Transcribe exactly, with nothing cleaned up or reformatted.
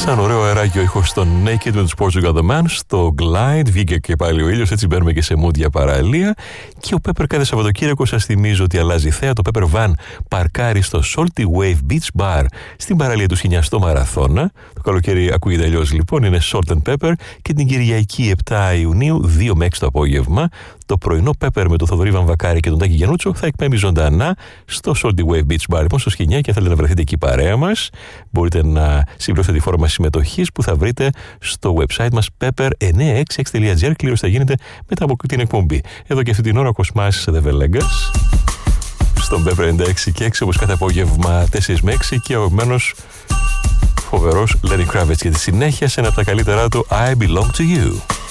Σαν ωραίο αεράκι ο ήχος των Naked με τους Portugal The Man στο Glide. Βγήκε και πάλι ο ήλιος, έτσι μπαίνουμε και σε mood για παραλία. Και ο Pepper κάθε Σαββατοκύριακο σας θυμίζω ότι αλλάζει θέα. Το Pepper Van παρκάρει στο Salty Wave Beach Bar στην παραλία του Σινιά στο Μαραθώνα. Το καλοκαίρι ακούγεται αλλιώς λοιπόν, είναι Salt and Pepper. Και την Κυριακή επτά Ιουνίου, δύο με έξι το απόγευμα, το πρωινό Pepper με τον Θοδωρή Βαμβακάρη και τον Τάκη Γιαννούτσο θα εκπέμπει ζωντανά στο Salty Wave Beach Bar. Λοιπόν, στο Σχοινιά, και αν θέλετε να βρεθείτε εκεί παρέα μας, μπορείτε να συμπληρώσετε τη φόρμα συμμετοχής που θα βρείτε στο website μας pepper εννιακόσια εξήντα έξι τελεία τζι άρ. Κλήρωση θα γίνεται μετά από την εκπομπή. Εδώ και αυτή την ώρα ο Κοσμάς σε The Velengas στον Pepper ενενήντα έξι και έξι, όπως κάθε απόγευμα τέσσερα με έξι, και ο εμένος φοβερός Lenny Kravitz για τη συνέχεια σε ένα από τα καλύτερά του I Belong to You.